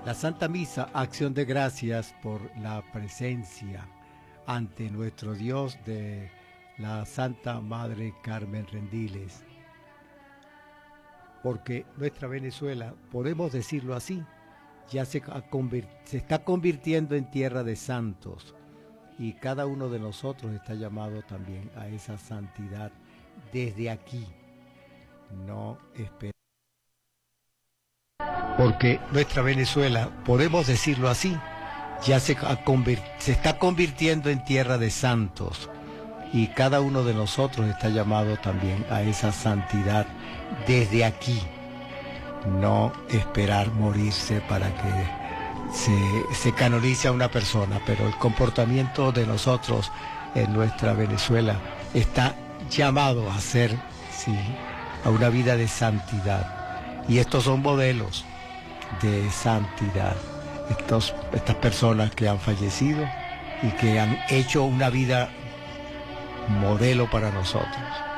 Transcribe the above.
La Santa Misa, acción de gracias por la presencia ante nuestro Dios de la Santa Madre Carmen Rendiles. Porque nuestra Venezuela, podemos decirlo así, ya se está convirtiendo en tierra de santos, y cada uno de nosotros está llamado también a esa santidad desde aquí. No esperar. Porque nuestra Venezuela, podemos decirlo así, ya se está convirtiendo en tierra de santos, y cada uno de nosotros está llamado también a esa santidad desde aquí. No esperar morirse para que se canonice a una persona, pero el comportamiento de nosotros en nuestra Venezuela está llamado a ser, sí, a una vida de santidad. Y estos son modelos de santidad. Estas personas que han fallecido y que han hecho una vida modelo para nosotros.